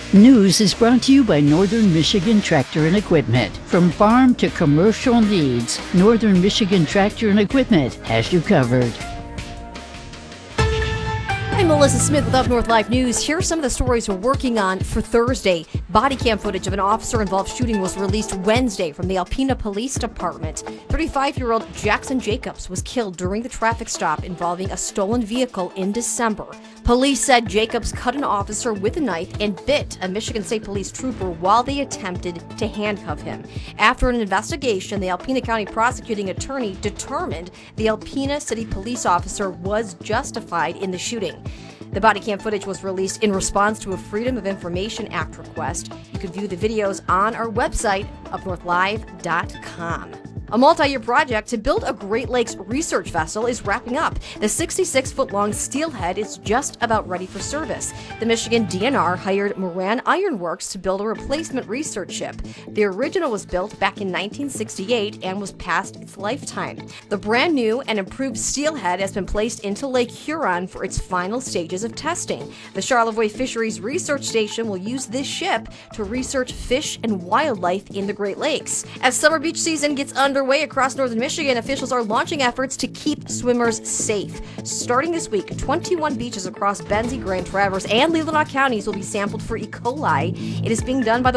News is brought to you by Northern Michigan Tractor and Equipment. From farm to commercial needs, Northern Michigan Tractor and Equipment has you covered. I'm Melissa Smith with Up North Live News. Here are some of the stories we're working on for Thursday. Body cam footage of an officer-involved shooting was released Wednesday from the Alpena Police Department. 35-year-old Jackson Jacobs was killed during the traffic stop involving a stolen vehicle in December. Police said Jacobs cut an officer with a knife and bit a Michigan State Police trooper while they attempted to handcuff him. After an investigation, the Alpena County prosecuting attorney determined the Alpena City police officer was justified in the shooting. The body cam footage was released in response to a Freedom of Information Act request. You can view the videos on our website, upnorthlive.com. A multi-year project to build a Great Lakes research vessel is wrapping up. The 66-foot-long steelhead is just about ready for service. The Michigan DNR hired Moran Iron Works to build a replacement research ship. The original was built back in 1968 and was past its lifetime. The brand new and improved steelhead has been placed into Lake Huron for its final stages of testing. The Charlevoix Fisheries Research Station will use this ship to research fish and wildlife in the Great Lakes. As summer beach season gets underway across northern Michigan, officials are launching efforts to keep swimmers safe. Starting this week, 21 beaches across Benzie, Grand Traverse, and Leelanau counties will be sampled for E. coli. It is being done by the